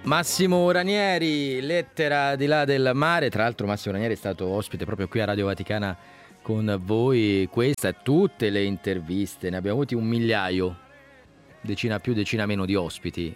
Massimo Ranieri, Lettera di là del mare. Tra l'altro Massimo Ranieri è stato ospite proprio qui a Radio Vaticana con voi. Questa e tutte le interviste, ne abbiamo avuti un migliaio, decina più, decina meno di ospiti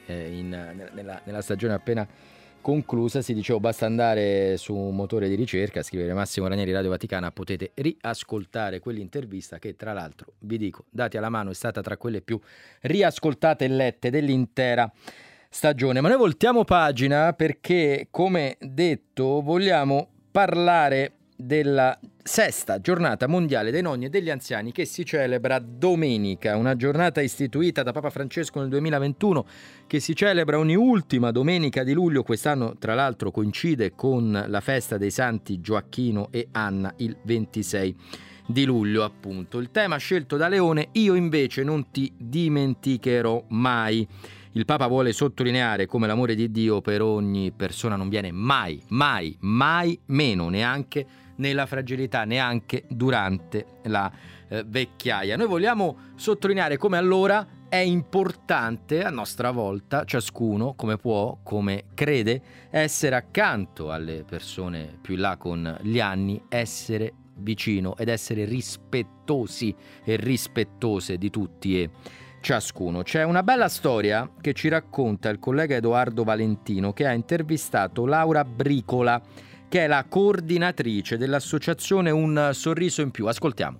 nella stagione appena conclusa. Si dicevo, basta andare su un motore di ricerca, scrivere Massimo Ranieri Radio Vaticana, potete riascoltare quell'intervista che, tra l'altro, vi dico, dati alla mano, è stata tra quelle più riascoltate e lette dell'intera stagione. Ma noi voltiamo pagina perché, come detto, vogliamo parlare della sesta giornata mondiale dei nonni e degli anziani che si celebra domenica, una giornata istituita da Papa Francesco nel 2021 che si celebra ogni ultima domenica di luglio. Quest'anno tra l'altro coincide con la festa dei santi Gioacchino e Anna il 26 di luglio appunto. Il tema scelto da Leone: io invece non ti dimenticherò mai. Il Papa vuole sottolineare come l'amore di Dio per ogni persona non viene mai, mai, mai meno, neanche nella fragilità, neanche durante la vecchiaia. Noi vogliamo sottolineare come allora è importante a nostra volta, ciascuno come può, come crede, essere accanto alle persone più in là con gli anni, essere vicino ed essere rispettosi e rispettose di tutti e ciascuno. C'è una bella storia che ci racconta il collega Edoardo Valentino, che ha intervistato Laura Bricola, che è la coordinatrice dell'associazione Un Sorriso in Più. Ascoltiamo.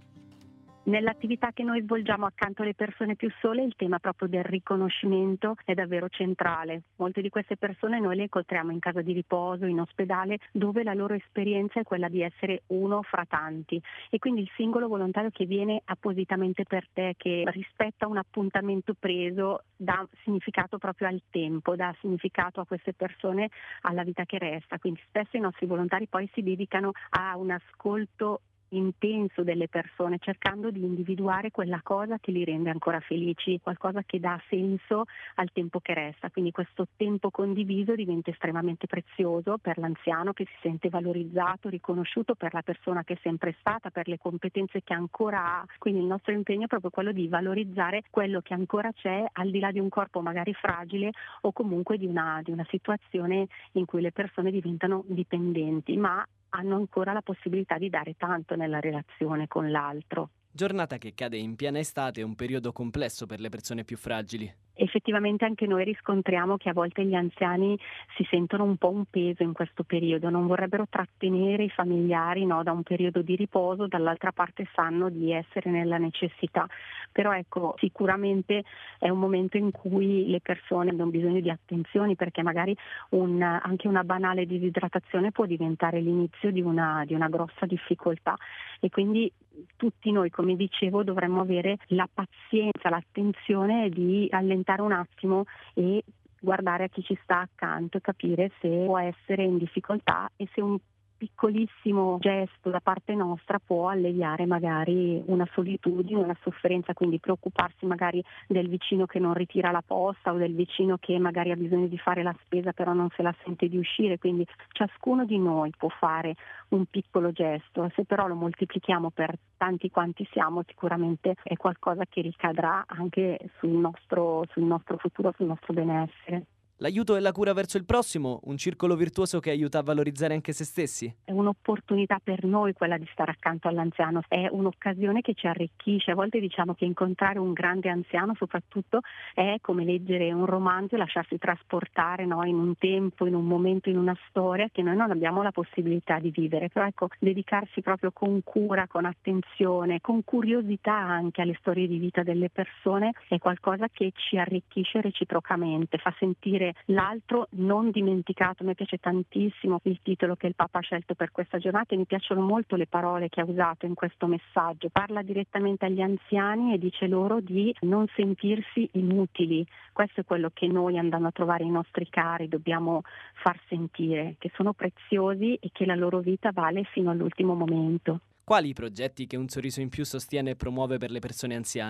Nell'attività che noi svolgiamo accanto alle persone più sole, il tema proprio del riconoscimento è davvero centrale. Molte di queste persone noi le incontriamo in casa di riposo, in ospedale, dove la loro esperienza è quella di essere uno fra tanti, e quindi il singolo volontario che viene appositamente per te, che rispetta un appuntamento preso, dà significato proprio al tempo, dà significato a queste persone, alla vita che resta. Quindi spesso i nostri volontari poi si dedicano a un ascolto intenso delle persone, cercando di individuare quella cosa che li rende ancora felici, qualcosa che dà senso al tempo che resta. Quindi questo tempo condiviso diventa estremamente prezioso per l'anziano, che si sente valorizzato, riconosciuto per la persona che è sempre stata, per le competenze che ancora ha. Quindi il nostro impegno è proprio quello di valorizzare quello che ancora c'è, al di là di un corpo magari fragile o comunque di una situazione in cui le persone diventano dipendenti, ma hanno ancora la possibilità di dare tanto nella relazione con l'altro. Giornata che cade in piena estate, è un periodo complesso per le persone più fragili. Effettivamente anche noi riscontriamo che a volte gli anziani si sentono un po' un peso in questo periodo, non vorrebbero trattenere i familiari, no, da un periodo di riposo, dall'altra parte sanno di essere nella necessità. Però ecco, sicuramente è un momento in cui le persone hanno bisogno di attenzioni, perché magari anche una banale disidratazione può diventare l'inizio di una grossa difficoltà, e quindi tutti noi, come dicevo, dovremmo avere la pazienza, l'attenzione di allentare un attimo e guardare a chi ci sta accanto e capire se può essere in difficoltà e se un piccolissimo gesto da parte nostra può alleviare magari una solitudine, una sofferenza. Quindi preoccuparsi magari del vicino che non ritira la posta, o del vicino che magari ha bisogno di fare la spesa però non se la sente di uscire. Quindi ciascuno di noi può fare un piccolo gesto, se però lo moltiplichiamo per tanti quanti siamo, sicuramente è qualcosa che ricadrà anche sul nostro futuro, sul nostro benessere. L'aiuto e la cura verso il prossimo, un circolo virtuoso che aiuta a valorizzare anche se stessi. È un'opportunità per noi quella di stare accanto all'anziano, è un'occasione che ci arricchisce. A volte diciamo che incontrare un grande anziano soprattutto è come leggere un romanzo e lasciarsi trasportare, no, in un tempo, in un momento, in una storia che noi non abbiamo la possibilità di vivere. Però ecco, dedicarsi proprio con cura, con attenzione, con curiosità anche alle storie di vita delle persone è qualcosa che ci arricchisce reciprocamente, fa sentire l'altro non dimenticato. A me piace tantissimo il titolo che il Papa ha scelto per questa giornata e mi piacciono molto le parole che ha usato in questo messaggio. Parla direttamente agli anziani e dice loro di non sentirsi inutili. Questo è quello che noi, andando a trovare i nostri cari, dobbiamo far sentire, che sono preziosi e che la loro vita vale fino all'ultimo momento. Quali i progetti che Un Sorriso in Più sostiene e promuove per le persone anziane?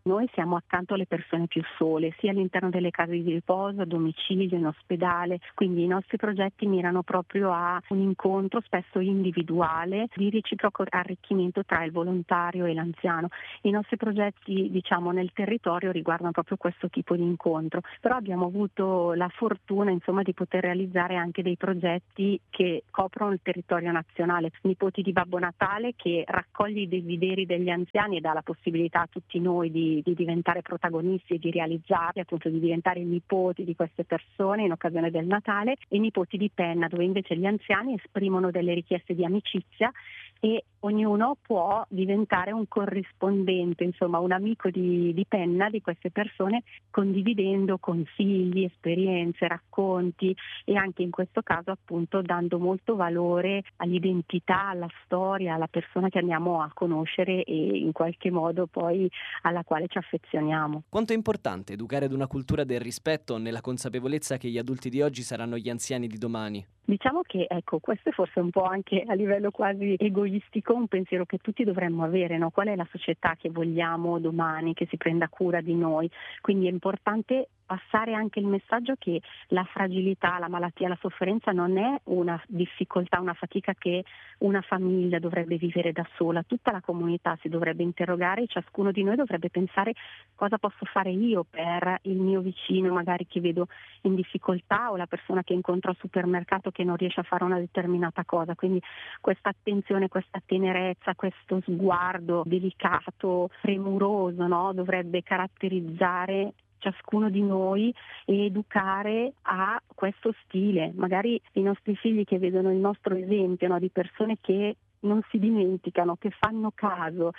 Noi siamo accanto alle persone più sole, sia all'interno delle case di riposo, a domicilio, in ospedale, quindi i nostri progetti mirano proprio a un incontro spesso individuale di reciproco arricchimento tra il volontario e l'anziano. I nostri progetti, diciamo, nel territorio riguardano proprio questo tipo di incontro, però abbiamo avuto la fortuna, insomma, di poter realizzare anche dei progetti che coprono il territorio nazionale. Nipoti di Babbo Natale, che raccoglie i desideri degli anziani e dà la possibilità a tutti noi di diventare protagonisti e di realizzarli, appunto di diventare i nipoti di queste persone in occasione del Natale, e Nipoti di Penna, dove invece gli anziani esprimono delle richieste di amicizia e ognuno può diventare un corrispondente, insomma un amico di penna di queste persone, condividendo consigli, esperienze, racconti e anche in questo caso appunto dando molto valore all'identità, alla storia, alla persona che andiamo a conoscere e in qualche modo poi alla quale ci affezioniamo. Quanto è importante educare ad una cultura del rispetto nella consapevolezza che gli adulti di oggi saranno gli anziani di domani? Diciamo che, ecco, questo è forse un po' anche a livello quasi egoistico un pensiero che tutti dovremmo avere, no? Qual è la società che vogliamo domani, che si prenda cura di noi? Quindi è importante passare anche il messaggio che la fragilità, la malattia, la sofferenza non è una difficoltà, una fatica che una famiglia dovrebbe vivere da sola, tutta la comunità si dovrebbe interrogare e ciascuno di noi dovrebbe pensare cosa posso fare io per il mio vicino, magari che vedo in difficoltà, o la persona che incontro al supermercato che non riesce a fare una determinata cosa. Quindi questa attenzione, questa tenerezza, questo sguardo delicato, premuroso, no? Dovrebbe caratterizzare ciascuno di noi e educare a questo stile. Magari i nostri figli che vedono il nostro esempio, no, di persone che non si dimenticano, che fanno caso,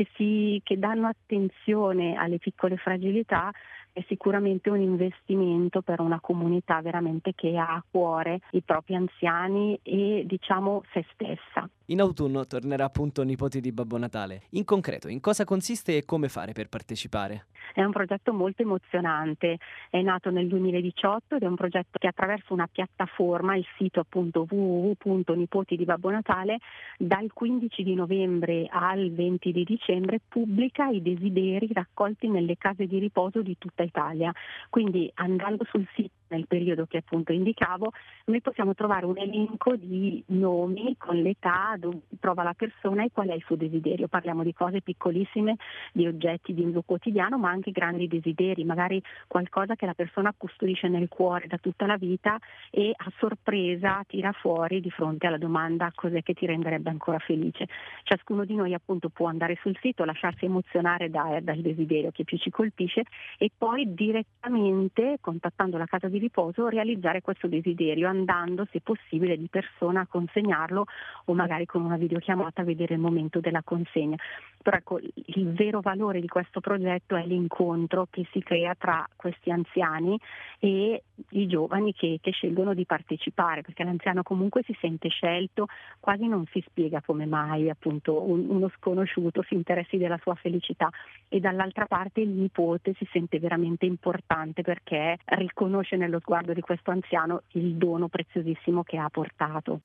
che danno attenzione alle piccole fragilità, è sicuramente un investimento per una comunità veramente che ha a cuore i propri anziani e, diciamo, se stessa. In autunno tornerà appunto Nipoti di Babbo Natale. In concreto, in cosa consiste e come fare per partecipare? È un progetto molto emozionante, è nato nel 2018 ed è un progetto che attraverso una piattaforma, il sito appunto www.nipoti di Babbo Natale, dal 15 di novembre al 20 di dicembre pubblica i desideri raccolti nelle case di riposo di tutta Italia. Quindi andando sul sito nel periodo che appunto indicavo, noi possiamo trovare un elenco di nomi con l'età, dove si trova la persona e qual è il suo desiderio. Parliamo di cose piccolissime, di oggetti di uso quotidiano, ma anche grandi desideri, magari qualcosa che la persona custodisce nel cuore da tutta la vita e a sorpresa tira fuori di fronte alla domanda: cos'è che ti renderebbe ancora felice? Ciascuno di noi appunto può andare sul sito, lasciarsi emozionare dal desiderio che più ci colpisce e poi direttamente, contattando la casa di riposo, realizzare questo desiderio, andando se possibile di persona a consegnarlo o magari con una videochiamata a vedere il momento della consegna. Però ecco, il vero valore di questo progetto è l'incontro che si crea tra questi anziani e i giovani che scelgono di partecipare, perché l'anziano comunque si sente scelto, quasi non si spiega come mai appunto uno sconosciuto si interessi della sua felicità, e dall'altra parte il nipote si sente veramente importante perché riconosce nello sguardo di questo anziano il dono preziosissimo che ha portato.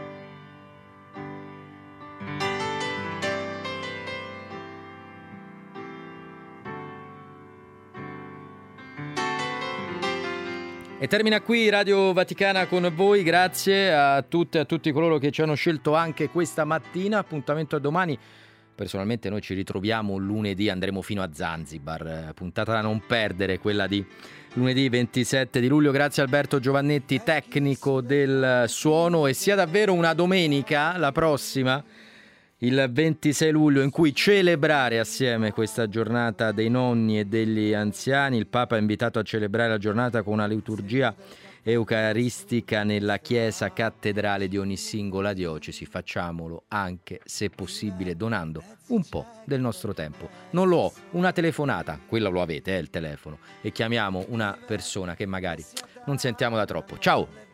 E termina qui Radio Vaticana con voi, grazie a tutte e a tutti coloro che ci hanno scelto anche questa mattina, appuntamento a domani. Personalmente noi ci ritroviamo lunedì, andremo fino a Zanzibar, puntata da non perdere, quella di lunedì 27 di luglio. Grazie Alberto Giovannetti, tecnico del suono, e sia davvero una domenica, la prossima, il 26 luglio, in cui celebrare assieme questa giornata dei nonni e degli anziani. Il Papa ha invitato a celebrare la giornata con una liturgia eucaristica nella chiesa cattedrale di ogni singola diocesi. Facciamolo anche, se possibile, donando un po' del nostro tempo. Non lo ho, una telefonata, quella lo avete, il telefono, e chiamiamo una persona che magari non sentiamo da troppo. Ciao!